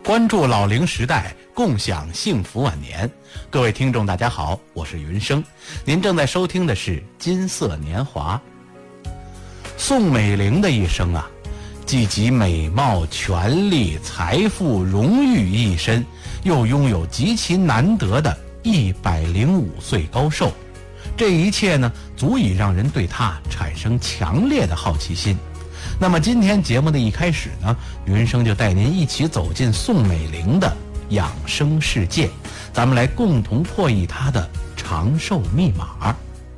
关注老龄时代，共享幸福晚年。各位听众大家好，我是云生，您正在收听的是金色年华。宋美龄的一生啊，既集美貌、权力、财富、荣誉一身，又拥有极其难得的105岁高寿，这一切呢，足以让人对她产生强烈的好奇心。那么今天节目的一开始呢，云生就带您一起走进宋美龄的养生世界，咱们来共同破译她的长寿密码。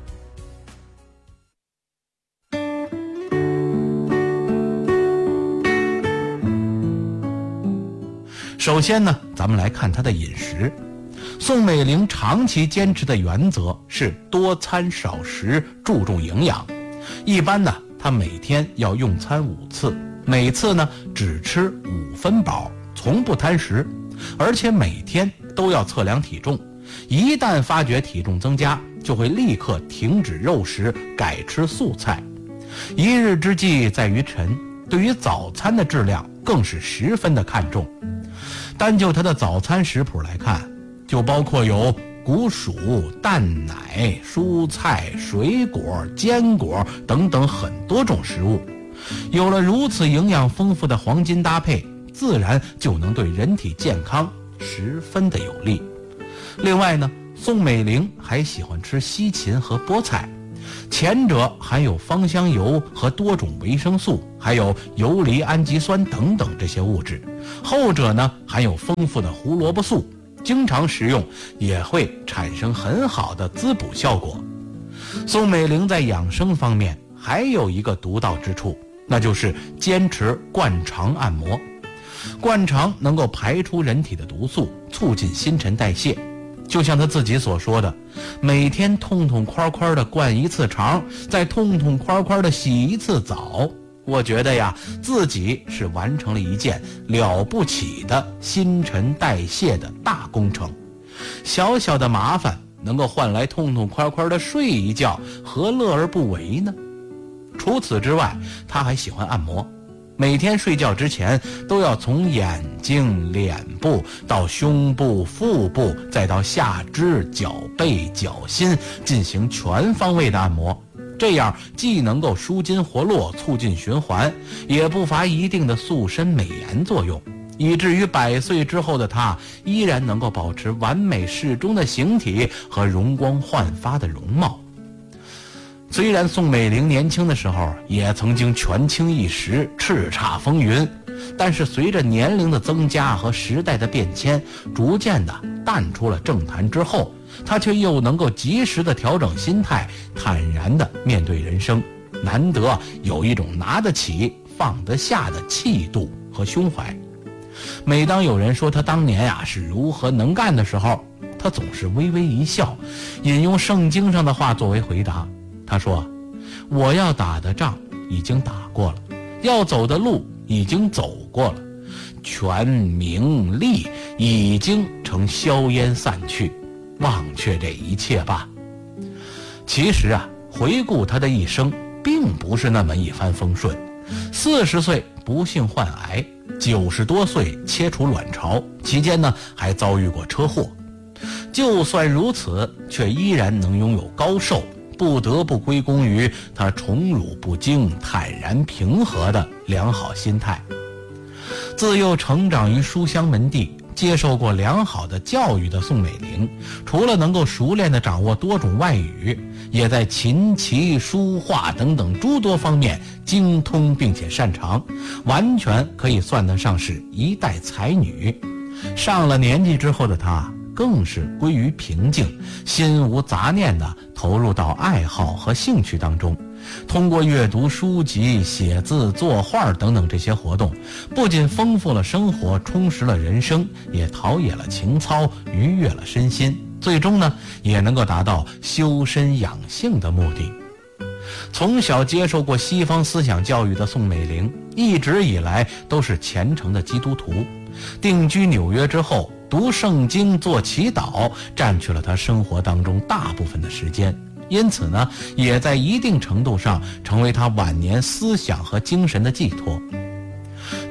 首先呢，咱们来看她的饮食。宋美龄长期坚持的原则是多餐少食，注重营养。一般呢，她每天要用餐5次，每次呢只吃5分饱，从不贪食，而且每天都要测量体重。一旦发觉体重增加，就会立刻停止肉食，改吃素菜。一日之计在于晨，对于早餐的质量更是十分的看重。单就她的早餐食谱来看，就包括有谷薯、蛋奶、蔬菜、水果、坚果等等很多种食物。有了如此营养丰富的黄金搭配，自然就能对人体健康十分的有利。另外呢，宋美龄还喜欢吃西芹和菠菜，前者含有芳香油和多种维生素，还有游离氨基酸等等这些物质，后者呢含有丰富的胡萝卜素，经常食用也会产生很好的滋补效果。宋美龄在养生方面还有一个独到之处，那就是坚持灌肠按摩。灌肠能够排出人体的毒素，促进新陈代谢。就像他自己所说的，每天痛痛快快的灌一次肠，再痛痛快快的洗一次澡。我觉得呀，自己是完成了一件了不起的新陈代谢的大工程。小小的麻烦能够换来痛痛快快的睡一觉，何乐而不为呢？除此之外，他还喜欢按摩。每天睡觉之前都要从眼睛、脸部到胸部、腹部，再到下肢、脚背、脚心进行全方位的按摩，这样既能够舒筋活络，促进循环，也不乏一定的塑身美颜作用，以至于100岁之后的她依然能够保持完美适中的形体和容光焕发的容貌。虽然宋美龄年轻的时候也曾经权倾一时，叱咤风云，但是随着年龄的增加和时代的变迁，逐渐的淡出了政坛之后，她却又能够及时的调整心态，坦然的面对人生，难得有一种拿得起放得下的气度和胸怀。每当有人说她当年是如何能干的时候，她总是微微一笑，引用圣经上的话作为回答。他说，我要打的仗已经打过了，要走的路已经走过了，权名利已经成硝烟散去，忘却这一切吧。其实回顾他的一生并不是那么一帆风顺。40岁不幸患癌，90多岁切除卵巢，期间呢还遭遇过车祸。就算如此，却依然能拥有高寿，不得不归功于他宠辱不惊、坦然平和的良好心态。自幼成长于书香门第，接受过良好的教育的宋美龄，除了能够熟练地掌握多种外语，也在琴棋书画等等诸多方面精通并且擅长，完全可以算得上是一代才女。上了年纪之后的她更是归于平静，心无杂念地投入到爱好和兴趣当中。通过阅读书籍、写字、作画等等这些活动，不仅丰富了生活，充实了人生，也陶冶了情操，愉悦了身心，最终呢，也能够达到修身养性的目的。从小接受过西方思想教育的宋美龄，一直以来都是虔诚的基督徒。定居纽约之后，读圣经、做祈祷，占据了他生活当中大部分的时间，因此呢，也在一定程度上成为他晚年思想和精神的寄托。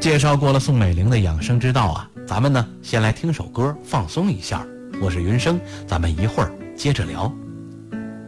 介绍过了宋美龄的养生之道啊，咱们呢先来听首歌放松一下。我是云生，咱们一会儿接着聊。